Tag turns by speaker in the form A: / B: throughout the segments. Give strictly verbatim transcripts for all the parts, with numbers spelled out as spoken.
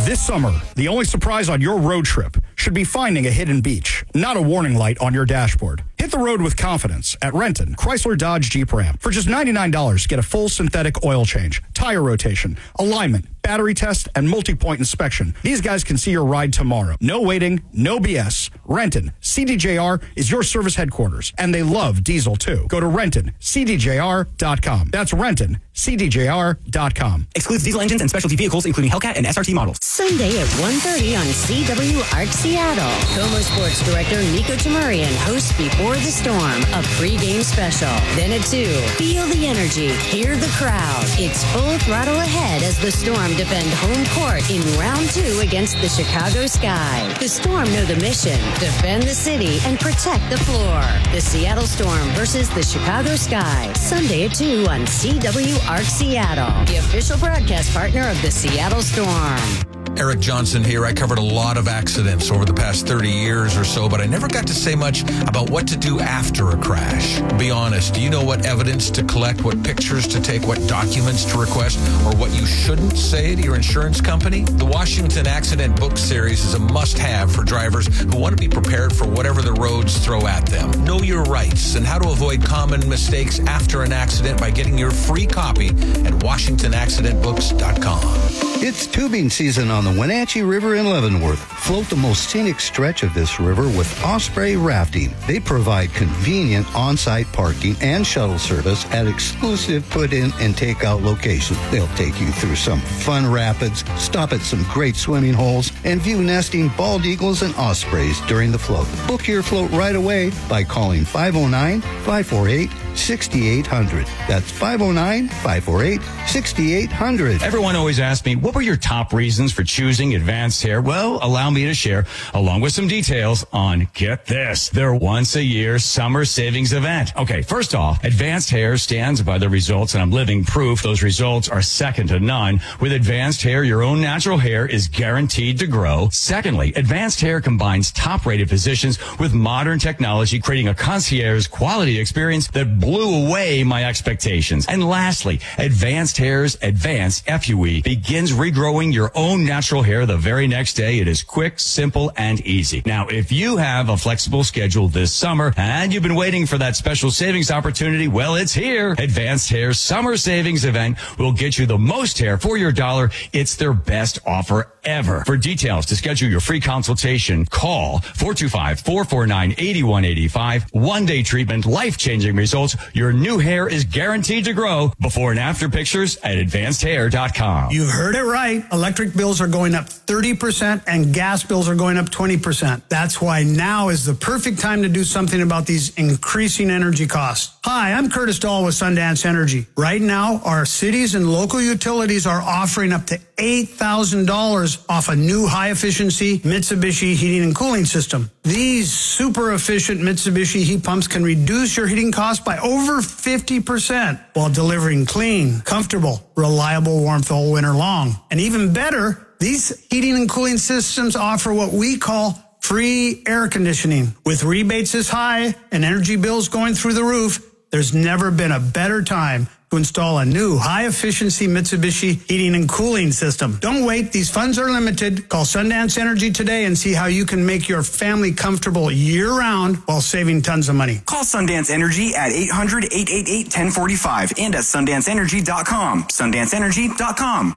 A: This summer, the only surprise on your road trip should be finding a hidden beach, not a warning light on your dashboard. Hit the road with confidence at Renton, Chrysler Dodge Jeep Ram. For just ninety-nine dollars, get a full synthetic oil change, tire rotation, alignment, battery test, and multi-point inspection. These guys can see your ride tomorrow. No waiting, no B S. Renton, C D J R is your service headquarters, and they love diesel too. Go to renton c d j r dot com. That's renton c d j r dot com.
B: Excludes diesel engines and specialty vehicles, including Hellcat and S R T models.
C: Sunday at one thirty on C W Arc Seattle. Como Sports Director Nico Tamurian hosts Before the Storm, a pregame special. Then at two, feel the energy, hear the crowd. It's full throttle ahead as the Storm defend home court in round two against the Chicago Sky. The Storm know the mission, defend the city, and protect the floor. The Seattle Storm versus the Chicago Sky. Sunday at two on C W Arc Seattle, the official broadcast partner of the Seattle Storm.
D: Eric Johnson here. I covered a lot of accidents over the past thirty years or so, but I never got to say much about what to do after a crash. Be honest, do you know what evidence to collect, what pictures to take, what documents to request, or what you shouldn't say to your insurance company? The Washington Accident Book Series is a must-have for drivers who want to be prepared for whatever the roads throw at them. Know your rights and how to avoid common mistakes after an accident by getting your free copy at washington accident books dot com.
E: It's tubing season on the Wenatchee River in Leavenworth. Float the most scenic stretch of this river with Osprey Rafting. They provide convenient on-site parking and shuttle service at exclusive put-in and take-out locations. They'll take you through some fun rapids, stop at some great swimming holes, and view nesting bald eagles and ospreys during the float. Book your float right away by calling five oh nine, five four eight, six eight zero zero. That's five oh nine, five four eight, six eight zero zero.
F: Everyone always asks me, what were your top reasons for choosing Advanced Hair? Well, allow me to share, along with some details on, get this, their once-a-year summer savings event. Okay, first off, Advanced Hair stands by the results, and I'm living proof those results are second to none. With Advanced Hair, your own natural hair is guaranteed to grow. Secondly, Advanced Hair combines top-rated physicians with modern technology, creating a concierge quality experience that blew away my expectations. And lastly, Advanced Hair's Advanced F U E begins regrowing your own natural hair the very next day. It is quick, simple, and easy. Now, if you have a flexible schedule this summer and you've been waiting for that special savings opportunity, well, it's here. Advanced Hair's Summer Savings Event will get you the most hair for your dollar. It's their best offer ever. For details to schedule your free consultation, call four two five, four four nine, eight one eight five. One-day treatment, life-changing results. Your new hair is guaranteed to grow. Before and after pictures at advanced hair dot com.
G: You heard it right. Electric bills are going up thirty percent and gas bills are going up twenty percent. That's why now is the perfect time to do something about these increasing energy costs. Hi, I'm Curtis Dahl with Sundance Energy. Right now, our cities and local utilities are offering up to eight thousand dollars off a new high-efficiency Mitsubishi heating and cooling system. These super efficient Mitsubishi heat pumps can reduce your heating costs by over fifty percent while delivering clean, comfortable, reliable warmth all winter long. And even better, these heating and cooling systems offer what we call free air conditioning. With rebates this high and energy bills going through the roof, there's never been a better time to install a new high-efficiency Mitsubishi heating and cooling system. Don't wait. These funds are limited. Call Sundance Energy today and see how you can make your family comfortable year-round while saving tons of money.
B: Call Sundance Energy at eight hundred, eight eight eight, one zero four five and at sundance energy dot com. sundance energy dot com.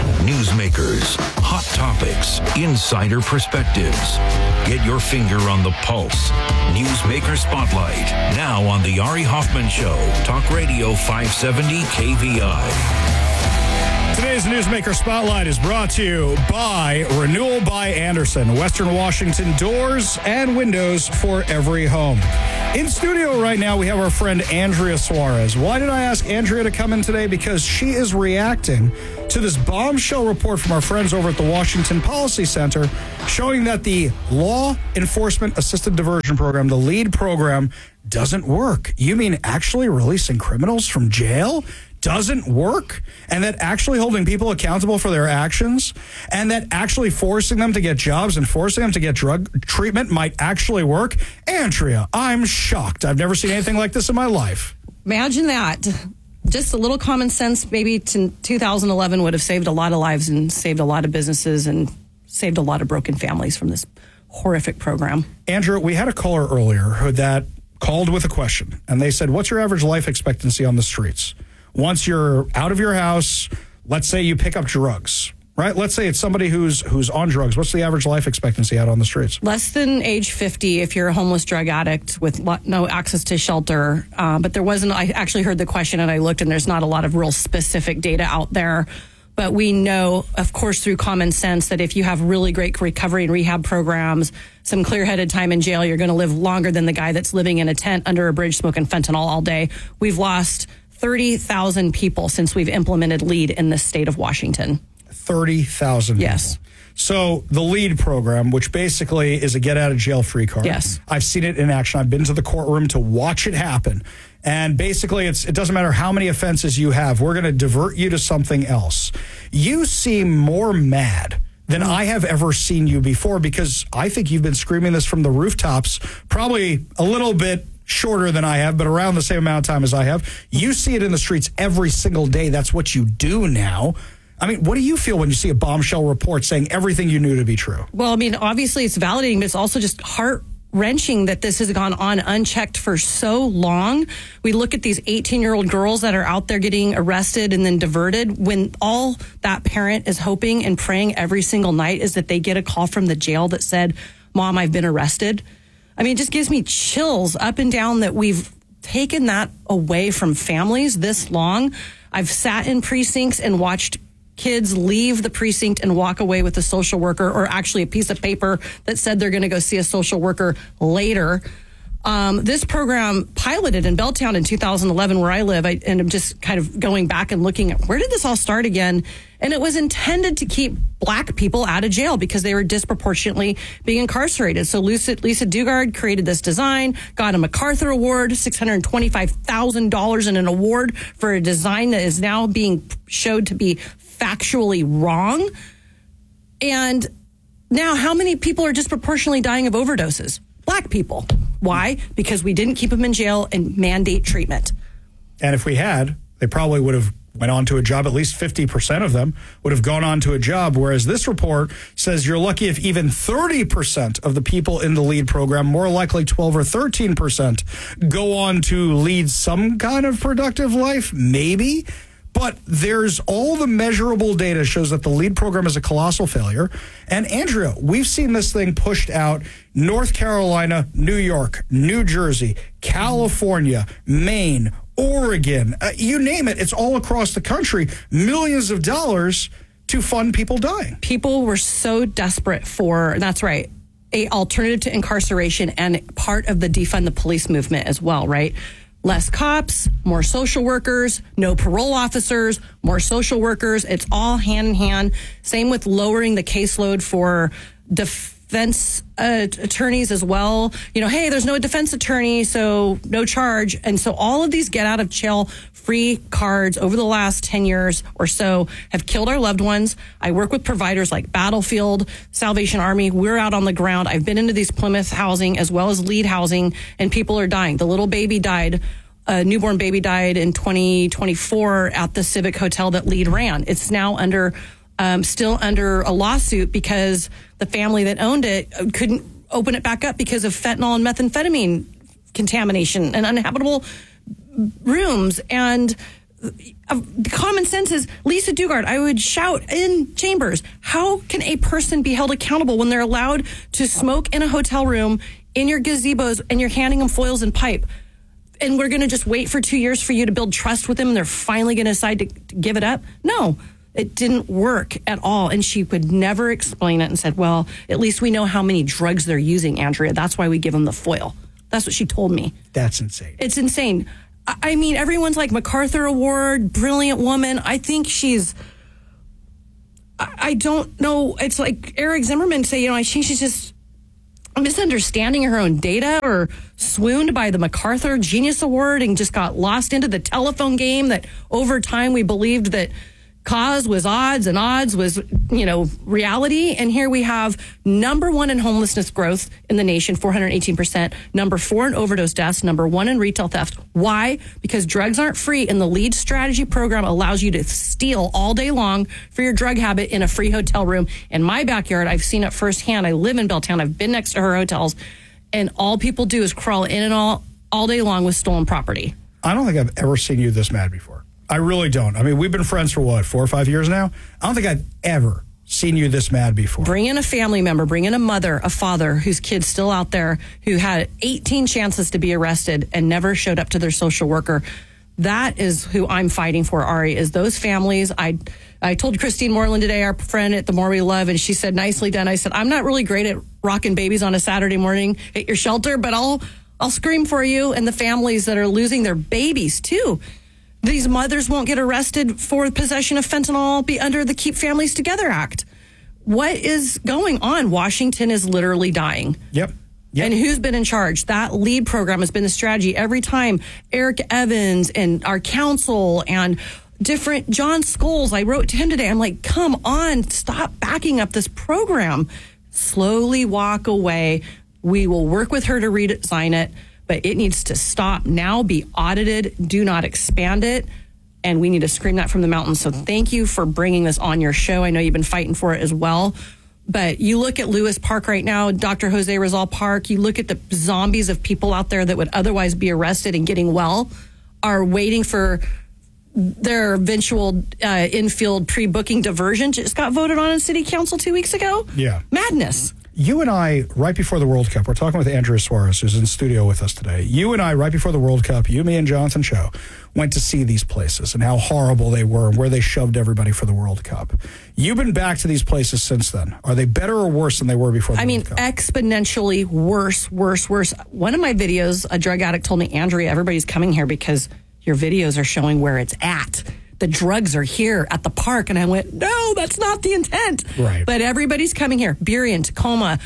H: Newsmakers, hot topics, insider perspectives. Get your finger on the pulse. Newsmaker Spotlight, now on the Ari Hoffman Show. Talk Radio five seventy K V I.
A: Today's Newsmaker Spotlight is brought to you by Renewal by Andersen, Western Washington doors and windows for every home. In studio right now, we have our friend Andrea Suarez. Why did I ask Andrea to come in today? Because she is reacting to this bombshell report from our friends over at the Washington Policy Center showing that the Law Enforcement Assisted Diversion Program, the LEAD program, doesn't work. You mean actually releasing criminals from jail doesn't work? And that actually holding people accountable for their actions and that actually forcing them to get jobs and forcing them to get drug treatment might actually work? Andrea, I'm shocked. I've never seen anything like this in my life.
I: Imagine that. just a little common sense, maybe to two thousand eleven would have saved a lot of lives and saved a lot of businesses and saved a lot of broken families from this horrific program.
A: Andrew, we had a caller earlier who that called with a question, and they said, what's your average life expectancy on the streets? Once you're out of your house, let's say you pick up drugs, right? Let's say it's somebody who's who's on drugs. What's the average life expectancy out on the streets?
I: Less than age fifty if you're a homeless drug addict with no access to shelter. Uh, but there wasn't, I actually heard the question and I looked, and there's not a lot of real specific data out there. But we know, of course, through common sense that if you have really great recovery and rehab programs, some clear-headed time in jail, you're going to live longer than the guy that's living in a tent under a bridge smoking fentanyl all day. We've lost thirty thousand people since we've implemented LEAD in the state of Washington.
A: thirty thousand
I: Yes.
A: people. So the LEAD program, which basically is a get-out-of-jail-free card.
I: Yes.
A: I've seen it in action. I've been to the courtroom to watch it happen. And basically, it's it doesn't matter how many offenses you have. We're going to divert you to something else. You seem more mad than I have ever seen you before, because I think you've been screaming this from the rooftops, probably a little bit shorter than I have, but around the same amount of time as I have. You see it in the streets every single day. That's what you do now. I mean, what do you feel when you see a bombshell report saying everything you knew to be true?
I: Well, I mean, obviously it's validating, but it's also just heart-wrenching that this has gone on unchecked for so long. We look at these eighteen-year-old girls that are out there getting arrested and then diverted, when all that parent is hoping and praying every single night is that they get a call from the jail that said, Mom, I've been arrested. I mean, it just gives me chills up and down that we've taken that away from families this long. I've sat in precincts and watched kids leave the precinct and walk away with a social worker, or actually a piece of paper that said they're going to go see a social worker later. Um, this program piloted in Belltown in two thousand eleven, where I live, I, and I'm just kind of going back and looking at where did this all start again? And it was intended to keep black people out of jail because they were disproportionately being incarcerated. So Lisa, Lisa Dugard created this design, got a MacArthur Award, six hundred twenty-five thousand dollars in an award for a design that is now being showed to be factually wrong. And now how many people are disproportionately dying of overdoses? Black people. Why? Because we didn't keep them in jail and mandate treatment.
A: And if we had, they probably would have went on to a job. At least fifty percent of them would have gone on to a job. Whereas this report says you're lucky if even thirty percent of the people in the LEAD program, more likely twelve or thirteen percent, go on to lead some kind of productive life, maybe. But there's all the measurable data shows that the LEAD program is a colossal failure. And Andrea, we've seen this thing pushed out North Carolina, New York, New Jersey, California, Maine, Oregon, uh, you name it. It's all across the country. Millions of dollars to fund people dying.
I: People were so desperate for, that's right, a alternative to incarceration and part of the defund the police movement as well, right? Less cops, more social workers, no parole officers, more social workers. It's all hand in hand. Same with lowering the caseload for defense uh, attorneys as well. You know, hey, there's no defense attorney, so no charge. And so all of these get out of jail free cards over the last ten years or so have killed our loved ones. I work with providers like Battlefield, Salvation Army. We're out on the ground. I've been into these Plymouth housing as well as LEAD housing, and people are dying. The little baby died. A newborn baby died in twenty twenty-four at the Civic Hotel that LEAD ran. It's now under, um, still under a lawsuit because the family that owned it couldn't open it back up because of fentanyl and methamphetamine contamination and uninhabitable rooms. And uh, common sense is, Lisa Dugard, I would shout in chambers, how can a person be held accountable when they're allowed to smoke in a hotel room in your gazebos and you're handing them foils and pipe? And we're going to just wait for two years for you to build trust with them and they're finally going to decide to, to give it up? No, it didn't work at all. And she could never explain it and said, well, at least we know how many drugs they're using, Andrea. That's why we give them the foil. That's what she told me.
A: That's insane.
I: It's insane. I, I mean, everyone's like MacArthur Award, brilliant woman. I think she's, I, I don't know. It's like Eric Zimmerman say, you know, I think she's just misunderstanding her own data or swooned by the MacArthur Genius Award and just got lost into the telephone game that over time we believed that cause was odds and odds was, you know, reality. And here we have number one in homelessness growth in the nation, four hundred eighteen percent, number four in overdose deaths, number one in retail theft. Why? Because drugs aren't free, and the LEAD strategy program allows you to steal all day long for your drug habit in a free hotel room. In my backyard, I've seen it firsthand. I live in Belltown. I've been next to her hotels, and all people do is crawl in and all all day long with stolen property.
A: I don't think I've ever seen you this mad before. I really don't. I mean, we've been friends for what, four or five years now? I don't think I've ever seen you this mad before.
I: Bring in a family member, bring in a mother, a father whose kid's still out there, who had eighteen chances to be arrested and never showed up to their social worker. That is who I'm fighting for, Ari, is those families. I I told Christine Moreland today, our friend at The More We Love, and she said, nicely done. I said, I'm not really great at rocking babies on a Saturday morning at your shelter, but I'll I'll scream for you and the families that are losing their babies, too. These mothers won't get arrested for possession of fentanyl, be under the Keep Families Together Act. What is going on? Washington is literally dying.
A: Yep. Yep.
I: And who's been in charge? That LEAD program has been the strategy every time. Eric Evans and our council and different John Scholes. I wrote to him today. I'm like, come on, stop backing up this program. Slowly walk away. We will work with her to redesign it. But it needs to stop now, be audited, do not expand it. And we need to scream that from the mountains. So thank you for bringing this on your show. I know you've been fighting for it as well. But you look at Lewis Park right now, Doctor Jose Rizal Park, you look at the zombies of people out there that would otherwise be arrested and getting well, are waiting for their eventual uh, infield pre-booking diversion. Just got voted on in city council two weeks ago.
A: Yeah.
I: Madness.
A: You and I, right before the World Cup, we're talking with Andrea Suarez, who's in studio with us today. You and I, right before the World Cup, you, me, and Jonathan Cho, went to see these places and how horrible they were and where they shoved everybody for the World Cup. You've been back to these places since then. Are they better or worse than they were before the
I: I
A: World
I: mean,
A: Cup?
I: exponentially worse, worse, worse. One of my videos, a drug addict told me, Andrea, everybody's coming here because your videos are showing where it's at. The drugs are here at the park. And I went, no, that's not the intent.
A: Right.
I: But everybody's coming here. Burien, Tacoma,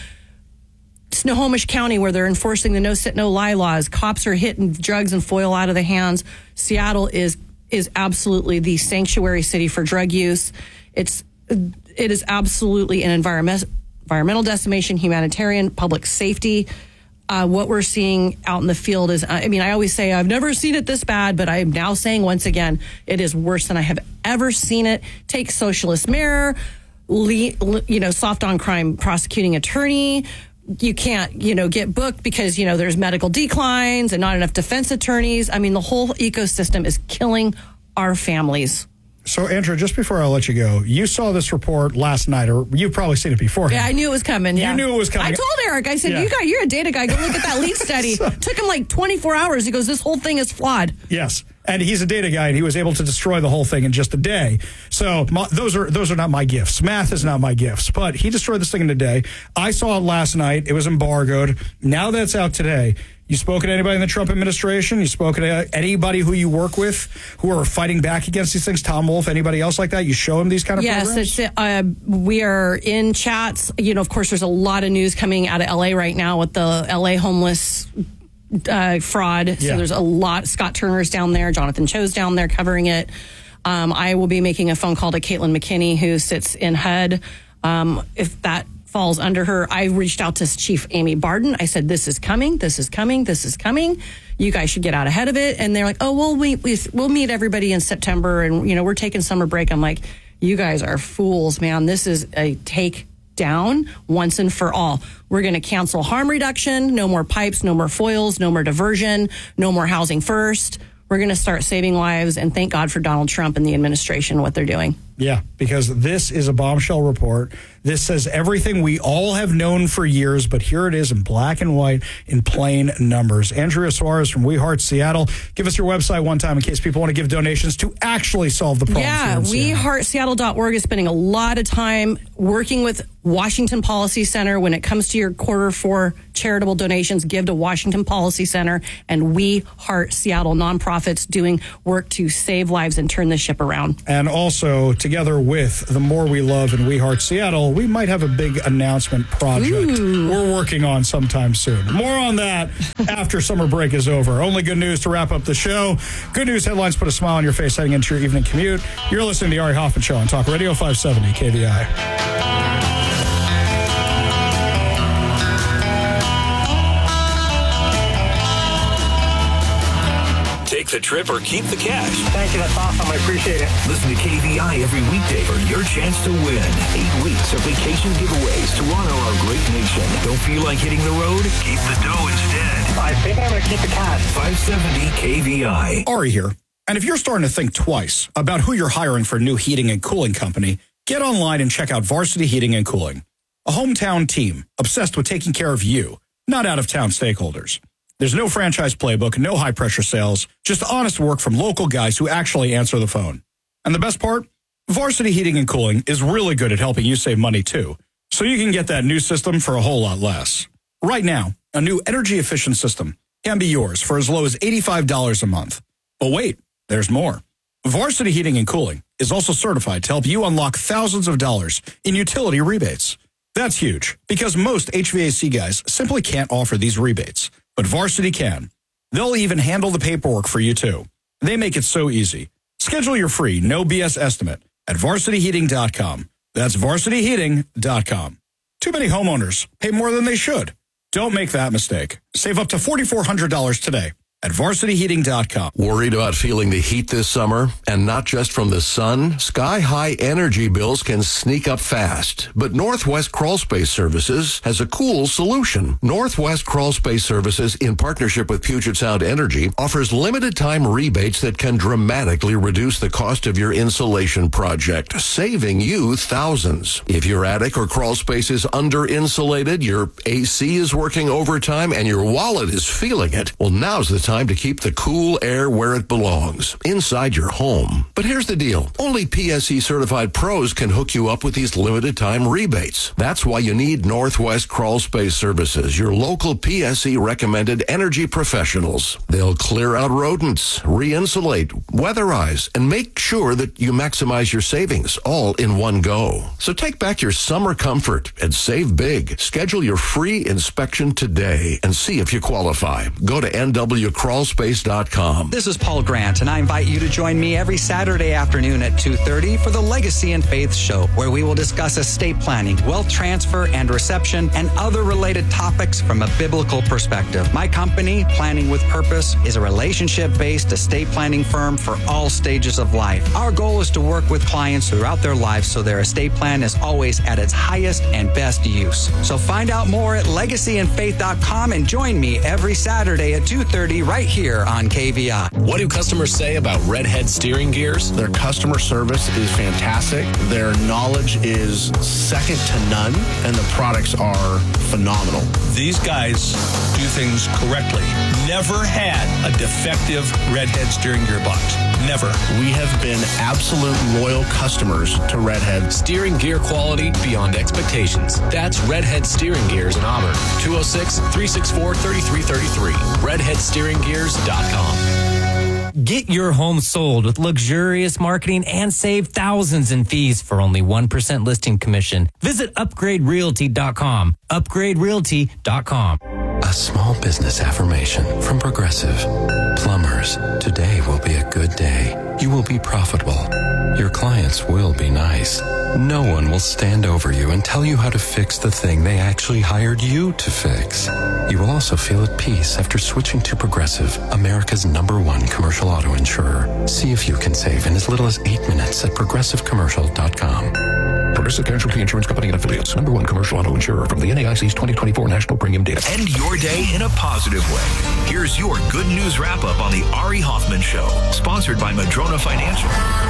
I: Snohomish County, where they're enforcing the no sit, no lie laws. Cops are hitting drugs and foil out of the hands. Seattle is is absolutely the sanctuary city for drug use. It's it is absolutely an environment, environmental decimation, humanitarian, public safety. Uh, what we're seeing out in the field is, I mean, I always say I've never seen it this bad, but I am now saying once again, it is worse than I have ever seen it. Take Socialist Mayor, le- le- you know, soft on crime prosecuting attorney. You can't, you know, get booked because, you know, there's medical declines and not enough defense attorneys. I mean, the whole ecosystem is killing our families.
A: So, Andrea, just before I let you go, you saw this report last night, or you've probably seen it before.
I: Yeah, I knew it was coming. Yeah.
A: You knew it was coming.
I: I told Eric, I said,
A: Yeah.
I: you got, you're a data guy. Go look at that LEAD study.
A: So-
I: Took him like twenty-four hours. He goes, this whole thing is flawed.
A: Yes. And he's a data guy, and he was able to destroy the whole thing in just a day. So my, those are those are not my gifts. Math is not my gifts. But he destroyed this thing in a day. I saw it last night. It was embargoed. Now that's out today. You spoken to anybody in the Trump administration? You spoken to anybody who you work with who are fighting back against these things? Tom Wolf, anybody else like that? You show them these kind of
I: yes,
A: programs?
I: Yes, uh, we are in chats. You know, of course, there's a lot of news coming out of L A right now with the L A homeless uh, fraud. So
A: Yeah.
I: there's a lot. Scott Turner's down there. Jonathan Cho's down there covering it. Um, I will be making a phone call to Caitlin McKinney, who sits in H U D. Um, if that falls under her, I reached out to Chief Amy Barden. I said, this is coming, this is coming, this is coming. You guys should get out ahead of it. And they're like, oh, well, we, we, we'll meet everybody in September. And, you know, we're taking summer break. I'm like, you guys are fools, man. This is a take down once and for all. We're going to cancel harm reduction. No more pipes, no more foils, no more diversion, no more housing first. We're going to start saving lives. And thank God for Donald Trump and the administration, what they're doing.
A: Yeah, because this is a bombshell report. This says everything we all have known for years, but here it is in black and white in plain numbers. Andrea Suarez from We Heart Seattle. Give us your website one time in case people want to give donations to actually solve the problem.
I: Yeah, we heart seattle dot org is spending a lot of time working with Washington Policy Center. When it comes to your quarter four charitable donations, give to Washington Policy Center and We Heart Seattle, nonprofits doing work to save lives and turn this ship around.
A: And also to together with the More We Love and We Heart Seattle, we might have a big announcement project Ooh. we're working on sometime soon. More on that after summer break is over. Only good news to wrap up the show. Good news headlines put a smile on your face heading into your evening commute. You're listening to the Ari Hoffman Show on Talk Radio five seventy K V I.
H: Take the trip or keep the cash.
J: Thank you. That's awesome. I appreciate it.
H: Listen to K V I every weekday for your chance to win. Eight weeks of vacation giveaways to honor our great nation. Don't feel like hitting the road? Keep the dough instead.
J: I think I'm going to keep the cash.
H: five seventy K V I.
A: Ari here. And if you're starting to think twice about who you're hiring for a new heating and cooling company, get online and check out Varsity Heating and Cooling. A hometown team obsessed with taking care of you, not out-of-town stakeholders. There's no franchise playbook, no high-pressure sales, just honest work from local guys who actually answer the phone. And the best part? Varsity Heating and Cooling is really good at helping you save money, too, so you can get that new system for a whole lot less. Right now, a new energy-efficient system can be yours for as low as eighty-five dollars a month. But wait, there's more. Varsity Heating and Cooling is also certified to help you unlock thousands of dollars in utility rebates. That's huge, because most H V A C guys simply can't offer these rebates. But Varsity can. They'll even handle the paperwork for you, too. They make it so easy. Schedule your free, no B S estimate at varsity heating dot com. That's varsity heating dot com. Too many homeowners pay more than they should. Don't make that mistake. Save up to four thousand four hundred dollars today at varsity heating dot com.
K: Worried about feeling the heat this summer? And not just from the sun? Sky-high energy bills can sneak up fast. But Northwest Crawl Space Services has a cool solution. Northwest Crawl Space Services, in partnership with Puget Sound Energy, offers limited-time rebates that can dramatically reduce the cost of your insulation project, saving you thousands. If your attic or crawl space is under-insulated, your A C is working overtime, and your wallet is feeling it, well, now's the time to keep the cool air where it belongs, inside your home. But here's the deal. Only P S E certified pros can hook you up with these limited time rebates. That's why you need Northwest Crawl Space Services, your local P S E recommended energy professionals. They'll clear out rodents, re-insulate, weatherize, and make sure that you maximize your savings all in one go. So take back your summer comfort and save big. Schedule your free inspection today and see if you qualify. Go to N W crawl space dot com.
L: This is Paul Grant, and I invite you to join me every Saturday afternoon at two thirty for the Legacy and Faith Show, where we will discuss estate planning, wealth transfer and reception, and other related topics from a biblical perspective. My company, Planning with Purpose, is a relationship-based estate planning firm for all stages of life. Our goal is to work with clients throughout their lives so their estate plan is always at its highest and best use. So find out more at legacy and faith dot com and join me every Saturday at two thirty right here on K V I.
M: What do customers say about Redhead steering gears?
N: Their customer service is fantastic. Their knowledge is second to none, and the products are phenomenal.
M: These guys do things correctly. Never had a defective Redhead steering gear box. Never.
N: We have been absolute loyal customers to Redhead.
M: Steering gear quality beyond expectations. That's Redhead Steering Gears in Auburn. two oh six, three six four, three three three three. redhead steering gears dot com.
O: Get your home sold with luxurious marketing and save thousands in fees for only one percent listing commission. Visit upgrade realty dot com. upgrade realty dot com.
P: A small business affirmation from Progressive. Plumbers, today will be a good day. You will be profitable. Your clients will be nice. No one will stand over you and tell you how to fix the thing they actually hired you to fix. You will also feel at peace after switching to Progressive, America's number one commercial auto insurer. See if you can save in as little as eight minutes at progressive commercial dot com.
Q: Progressive Casualty Insurance Company and Affiliates. Number one commercial auto insurer from the N A I C's twenty twenty-four National Premium Data.
H: End your day in a positive way. Here's your good news wrap-up on the Ari Hoffman Show. Sponsored by Madrona Financial.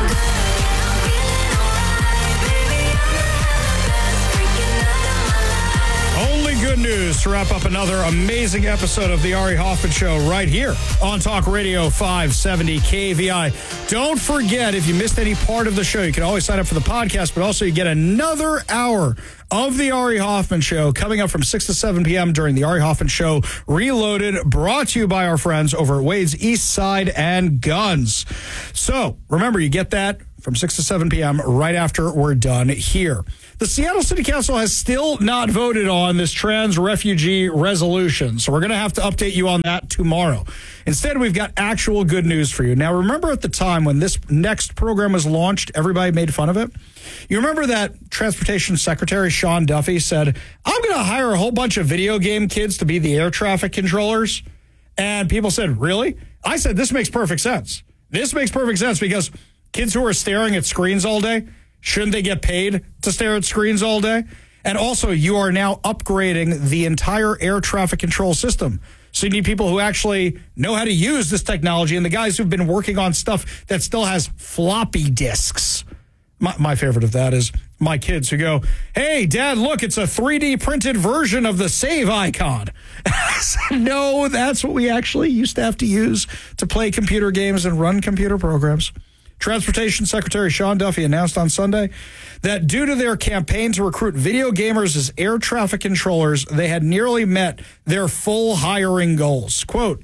A: Only good news to wrap up another amazing episode of the Ari Hoffman Show right here on Talk Radio five seventy K V I. Don't forget, if you missed any part of the show, you can always sign up for the podcast, but also you get another hour of the Ari Hoffman Show coming up from six to seven p.m. during the Ari Hoffman Show Reloaded, brought to you by our friends over at Wade's East Side and Guns. So remember, you get that from six to seven p.m. right after we're done here. The Seattle City Council has still not voted on this trans refugee resolution, so we're going to have to update you on that tomorrow. Instead, we've got actual good news for you. Now, remember at the time when this next program was launched, everybody made fun of it? You remember that Transportation Secretary Sean Duffy said, I'm going to hire a whole bunch of video game kids to be the air traffic controllers? And people said, really? I said, this makes perfect sense. This makes perfect sense because kids who are staring at screens all day, shouldn't they get paid to stare at screens all day? And also, you are now upgrading the entire air traffic control system. So you need people who actually know how to use this technology, and the guys who've been working on stuff that still has floppy disks. My, my favorite of that is my kids who go, hey, Dad, look, it's a three D printed version of the save icon. I said, no, that's what we actually used to have to use to play computer games and run computer programs. Transportation Secretary Sean Duffy announced on Sunday that due to their campaign to recruit video gamers as air traffic controllers, they had nearly met their full hiring goals. Quote,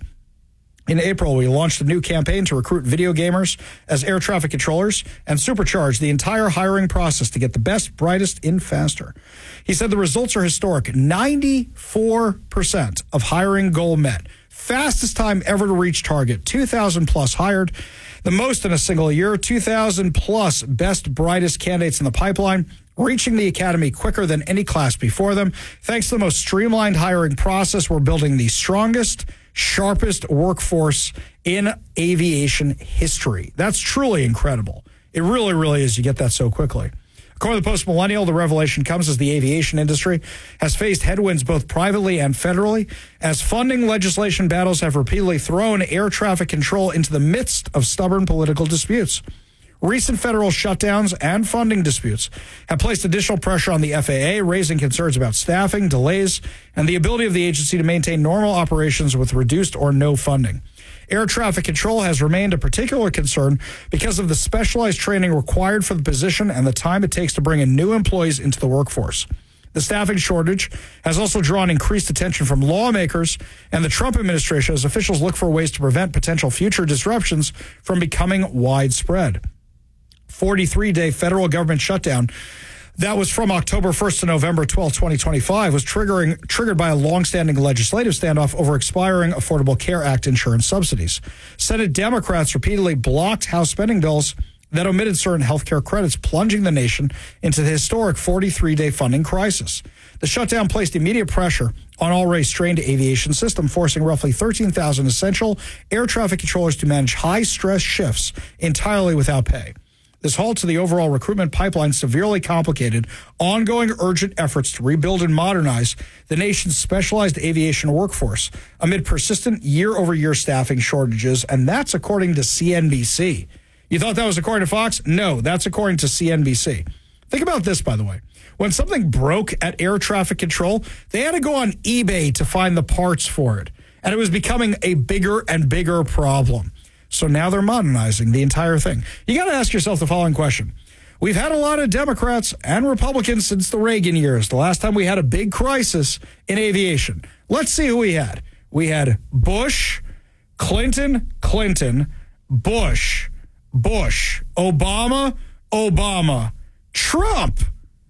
A: in April, we launched a new campaign to recruit video gamers as air traffic controllers and supercharge the entire hiring process to get the best, brightest in faster. He said the results are historic. ninety-four percent of hiring goal met. Fastest time ever to reach target. two thousand plus hired. The most in a single year. two thousand plus best, brightest candidates in the pipeline, reaching the academy quicker than any class before them. Thanks to the most streamlined hiring process, we're building the strongest, sharpest workforce in aviation history. That's truly incredible. It really, really is. You get that so quickly. According to the Post-Millennial, the revelation comes as the aviation industry has faced headwinds both privately and federally, as funding legislation battles have repeatedly thrown air traffic control into the midst of stubborn political disputes. Recent federal shutdowns and funding disputes have placed additional pressure on the F A A, raising concerns about staffing, delays, and the ability of the agency to maintain normal operations with reduced or no funding. Air traffic control has remained a particular concern because of the specialized training required for the position and the time it takes to bring in new employees into the workforce. The staffing shortage has also drawn increased attention from lawmakers and the Trump administration as officials look for ways to prevent potential future disruptions from becoming widespread. forty-three day federal government shutdown that was from October first to November twelfth, twenty twenty-five, was triggering triggered by a longstanding legislative standoff over expiring Affordable Care Act insurance subsidies. Senate Democrats repeatedly blocked House spending bills that omitted certain health care credits, plunging the nation into the historic forty-three day funding crisis. The shutdown placed immediate pressure on already strained aviation system, forcing roughly thirteen thousand essential air traffic controllers to manage high-stress shifts entirely without pay. This halt to the overall recruitment pipeline severely complicated ongoing urgent efforts to rebuild and modernize the nation's specialized aviation workforce amid persistent year-over-year staffing shortages, and that's according to C N B C. You thought that was according to Fox? No, that's according to C N B C. Think about this, by the way. When something broke at air traffic control, they had to go on eBay to find the parts for it, and it was becoming a bigger and bigger problem. So now they're modernizing the entire thing. You got to ask yourself the following question. We've had a lot of Democrats and Republicans since the Reagan years, the last time we had a big crisis in aviation. Let's see who we had. We had Bush, Clinton, Clinton, Bush, Bush, Obama, Obama, Trump,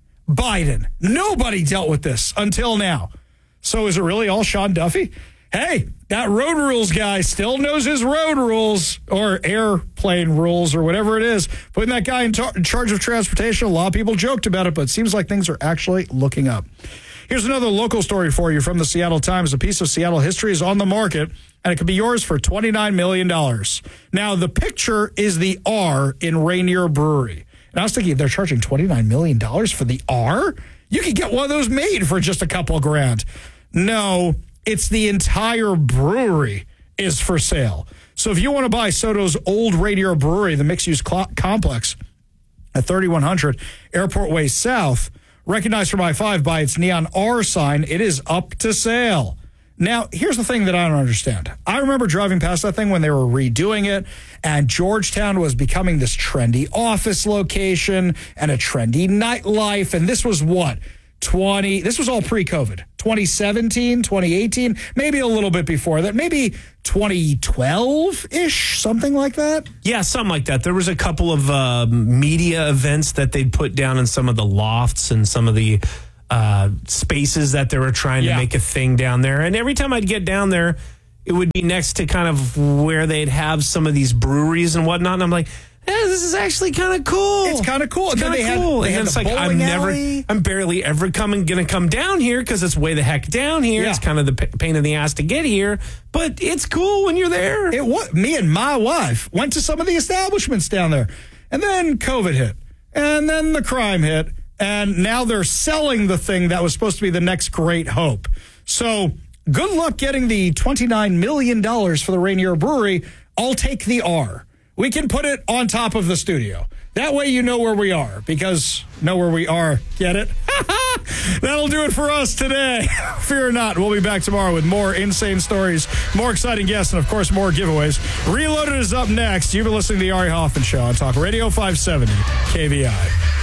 A: Biden. Nobody dealt with this until now. So is it really all Sean Duffy? Hey, that road rules guy still knows his road rules or airplane rules or whatever it is. Putting that guy in, tar- in charge of transportation, a lot of people joked about it, but it seems like things are actually looking up. Here's another local story for you from the Seattle Times. A piece of Seattle history is on the market, and it could be yours for twenty-nine million dollars. Now, the picture is the R in Rainier Brewery. And I was thinking, they're charging twenty-nine million dollars for the R? You could get one of those made for just a couple grand. No, it's the entire brewery is for sale. So if you want to buy Soto's old Rainier Brewery, the mixed-use cl- complex at thirty-one hundred Airport Way South, recognized from I five by its neon R sign, it is up to sale. Now, here's the thing that I don't understand. I remember driving past that thing when they were redoing it, and Georgetown was becoming this trendy office location and a trendy nightlife, and this was what? twenty, this was all pre-COVID, twenty seventeen, twenty eighteen, maybe a little bit before that, maybe twenty twelve-ish, something like that?
R: Yeah, something like that. There was a couple of uh, media events that they'd put down in some of the lofts and some of the uh, spaces that they were trying
A: Yeah.
R: to make a thing down there. And every time I'd get down there, it would be next to kind of where they'd have some of these breweries and whatnot. And I'm like, yeah, this is actually kind of cool.
A: It's kind of cool.
R: It's
A: And then
R: kind of
A: they
R: cool.
A: had, they
R: and
A: had
R: it's
A: the
R: like, I'm
A: bowling
R: never,
A: alley.
R: I'm barely ever coming, going to come down here because it's way the heck down here.
A: Yeah.
R: It's kind of the p- pain in the ass to get here, but it's cool when you're there.
A: It was, me and my wife went to some of the establishments down there, and then COVID hit, and then the crime hit, and now they're selling the thing that was supposed to be the next great hope. So good luck getting the twenty-nine million dollars for the Rainier Brewery. I'll take the R. We can put it on top of the studio. That way you know where we are, because know where we are. Get it? That'll do it for us today. Fear not, we'll be back tomorrow with more insane stories, more exciting guests, and, of course, more giveaways. Reloaded is up next. You've been listening to the Ari Hoffman Show on Talk Radio five seventy K V I.